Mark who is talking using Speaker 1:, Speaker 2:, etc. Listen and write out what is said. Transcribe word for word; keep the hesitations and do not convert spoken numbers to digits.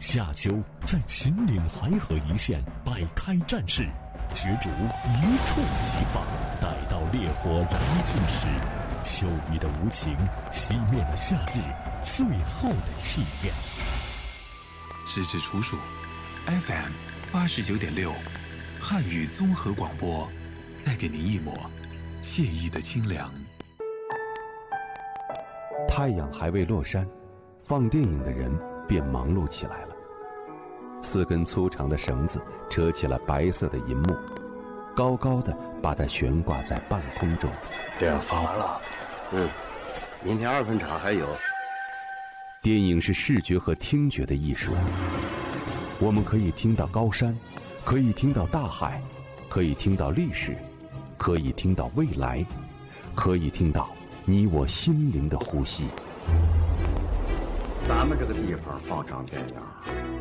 Speaker 1: 夏秋在秦岭淮河一线摆开战事，角逐一触即发。待到烈火燃尽时，秋雨的无情熄灭了夏日最后的气焰。
Speaker 2: 时至处暑 ，F M 八十九点六，汉语综合广播，带给您一抹惬意的清凉。
Speaker 3: 太阳还未落山，放电影的人便忙碌起来了。四根粗长的绳子扯起了白色的银幕，高高的把它悬挂在半空中。
Speaker 4: 电影放完了，嗯，明天二分场还有。
Speaker 3: 电影是视觉和听觉的艺术，我们可以听到高山，可以听到大海，可以听到历史，可以听到未来，可以听到你我心灵的呼吸。
Speaker 4: 咱们这个地方放场电影，